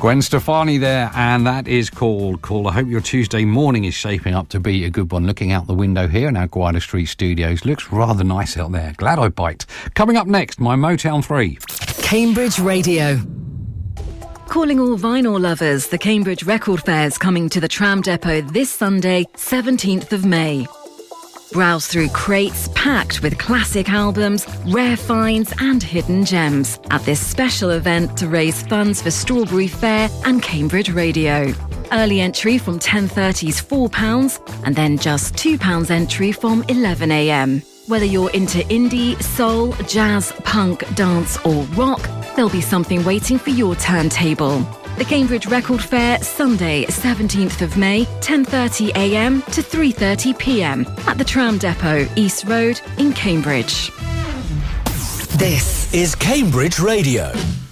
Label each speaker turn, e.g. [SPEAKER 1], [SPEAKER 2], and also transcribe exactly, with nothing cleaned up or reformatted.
[SPEAKER 1] Gwen Stefani there, and that is called Call. I hope your Tuesday morning is shaping up to be a good one. Looking out the window here in our Gwydir Street studios, looks rather nice out there. Glad I biked. Coming up next, my Motown three.
[SPEAKER 2] Cambridge Radio. Calling all vinyl lovers, the Cambridge Record Fair's coming to the Tram Depot this Sunday, seventeenth of May. Browse through crates packed with classic albums, rare finds and hidden gems at this special event to raise funds for Strawberry Fair and Cambridge Radio. Early entry from ten thirty is four pounds and then just two pounds entry from eleven a m. Whether you're into indie, soul, jazz, punk, dance or rock, there'll be something waiting for your turntable. The Cambridge Record Fair, Sunday, seventeenth of May, ten thirty a m to three thirty p m at the Tram Depot, East Road in Cambridge.
[SPEAKER 3] This is Cambridge Radio.